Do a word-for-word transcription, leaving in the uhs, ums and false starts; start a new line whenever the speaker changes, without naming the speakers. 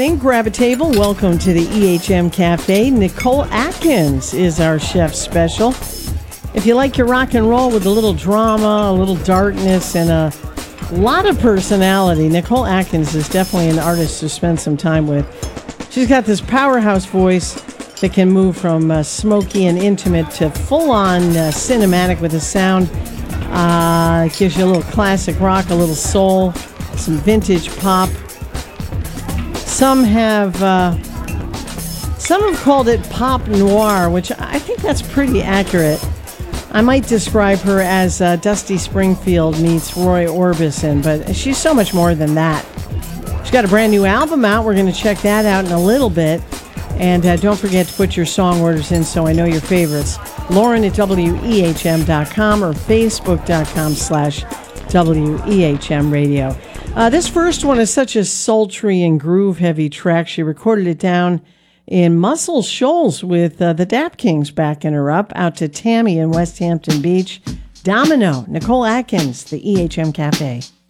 morning. Grab a table. Welcome to the E H M Cafe. Nicole Atkins is our chef special. If you like your rock and roll with a little drama, a little darkness, and a lot of personality, Nicole Atkins is definitely an artist to spend some time with. She's got this powerhouse voice that can move from uh, smoky and intimate to full-on uh, cinematic with a sound. Uh, it gives you a little classic rock, a little soul, some vintage pop. Some have uh, some have called it pop noir, which I think that's pretty accurate. I might describe her as uh, Dusty Springfield meets Roy Orbison, but she's so much more than that. She's got a brand new album out. We're going to check that out in a little bit. And uh, don't forget to put your song orders in so I know your favorites. Lauren at W E H M dot com or Facebook.com slash WEHM Radio. Uh, this first one is such a sultry and groove-heavy track. She recorded it down in Muscle Shoals with uh, the Dap Kings backing her up, out to Tammy in West Hampton Beach. Domino, Nicole Atkins, the E H M Cafe.